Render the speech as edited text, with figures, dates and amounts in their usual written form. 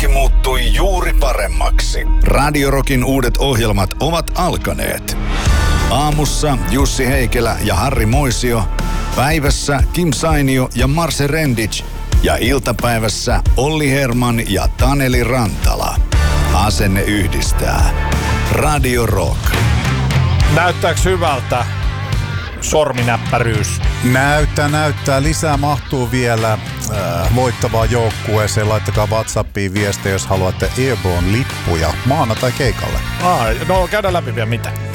Arki muuttui juuri paremmaksi. Radio Rockin uudet ohjelmat ovat alkaneet. Aamussa Jussi Heikelä ja Harri Moisio. Päivässä Kim Sainio ja Marse Rendic. Ja iltapäivässä Olli Herman ja Taneli Rantala. Asenne yhdistää. Radio Rock. Näyttääkö hyvältä sorminäppäryys? Näyttää. Lisää mahtuu vielä voittavaan joukkueeseen. Laittakaa WhatsAppiin viestejä, jos haluatte Airborne-lippuja maanantai keikalle. No käydään läpi vielä mitä.